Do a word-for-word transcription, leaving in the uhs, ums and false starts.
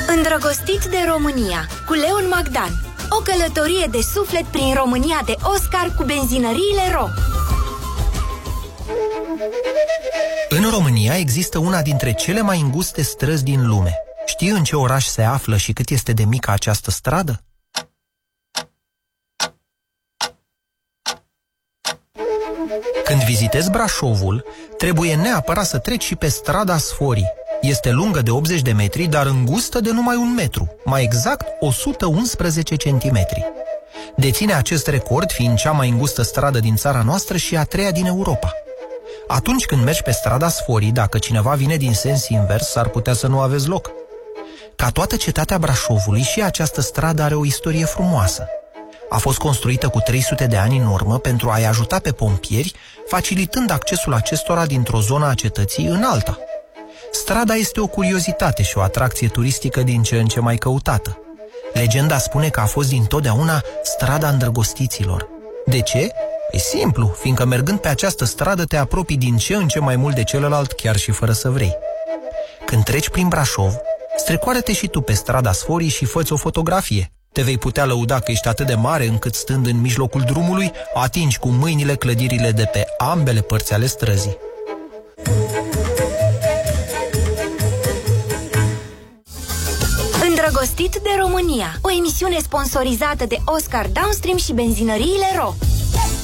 Îndrăgostit de România, cu Leon Magdan. O călătorie de suflet prin România de Oscar cu benzinăriile Ro. În România există una dintre cele mai înguste străzi din lume. Știi în ce oraș se află și cât este de mică această stradă? Când vizitezi Brașovul, trebuie neapărat să treci și pe strada Sforii. Este lungă de optzeci de metri, dar îngustă de numai un metru, mai exact o sută unsprezece centimetri. Deține acest record fiind cea mai îngustă stradă din țara noastră și a treia din Europa. Atunci când mergi pe strada Sforii, dacă cineva vine din sens invers, s-ar putea să nu aveți loc. Ca toată cetatea Brașovului, și această stradă are o istorie frumoasă. A fost construită cu trei sute de ani în urmă pentru a-i ajuta pe pompieri, facilitând accesul acestora dintr-o zonă a cetății în alta. Strada este o curiozitate și o atracție turistică din ce în ce mai căutată. Legenda spune că a fost dintotdeauna strada îndrăgostiților. De ce? E simplu, fiindcă mergând pe această stradă te apropii din ce în ce mai mult de celălalt, chiar și fără să vrei. Când treci prin Brașov, strecoară-te și tu pe strada Sforii și fă-ți o fotografie. Te vei putea lăuda că ești atât de mare încât, stând în mijlocul drumului, atingi cu mâinile clădirile de pe ambele părți ale străzii. Îndrăgostit de România, o emisiune sponsorizată de Oscar Downstream și benzinăriile Ro.